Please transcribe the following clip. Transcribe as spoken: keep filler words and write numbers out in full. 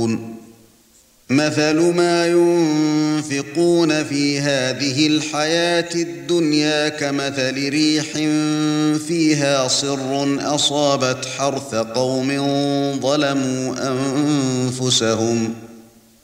مثل ما ينفقون في هذه الحياة الدنيا كمثل ريح فيها صر أصابت حرث قوم ظلموا أنفسهم